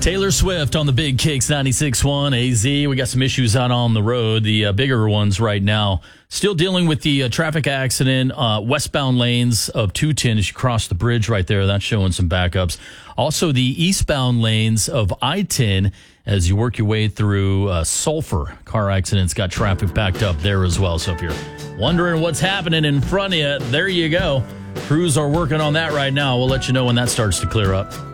Taylor Swift on the Big Kicks 96.1 AZ. We got some issues out on the road, the bigger ones right now. Still dealing with the traffic accident, westbound lanes of 210 as you cross the bridge right there. That's showing some backups. Also, the eastbound lanes of I-10 as you work your way through Sulphur. Car accidents got traffic backed up there as well. So if you're wondering what's happening in front of you, there you go. Crews are working on that right now. We'll let you know when that starts to clear up.